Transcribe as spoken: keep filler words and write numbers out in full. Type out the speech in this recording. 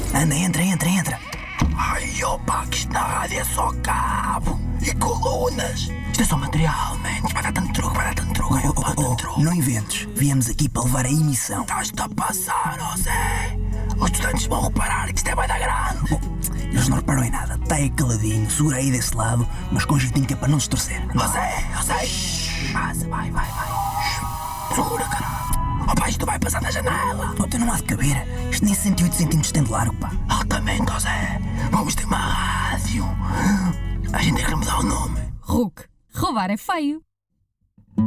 Anda, entra, entra, entra. Ai, opa, que isto na rádio é só cabo e colunas. Isto é só material, man. Isto vai dar tanto truque, vai dar tanto truque. Ai, opa, tanto truque. Não inventes. Viemos aqui para levar a emissão. Estás-te a passar, ó Zé. Os estudantes vão reparar que isto é vai dar grande. Oh, eles não reparam em nada. Está aí caladinho, segura aí desse lado, mas com jeitinho que é para não se torcer. Ó Zé, ó Zé. Passa, vai, vai, vai. Segura, caralho. Opa, isto vai passar da janela. Oh, tu não há de caber. Isto nem cento e oito centímetros tem de largo, pá. Altamente, ó Zé. Vamos ter uma rádio. A gente tem que lhe mudar o nome. Hulk, roubar é feio.